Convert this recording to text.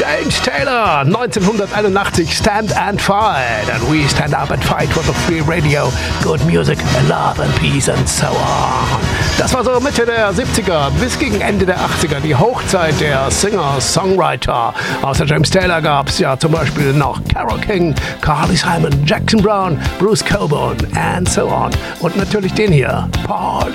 James Taylor, 1981, Stand and Fight. And we stand up and fight for the free radio, good music, love and peace and so on. Das war so Mitte der 70er bis gegen Ende der 80er, die Hochzeit der Singer-Songwriter. Außer James Taylor gab es ja zum Beispiel noch Carole King, Carly Simon, Jackson Brown, Bruce Cockburn and so on. Und natürlich den hier, Paul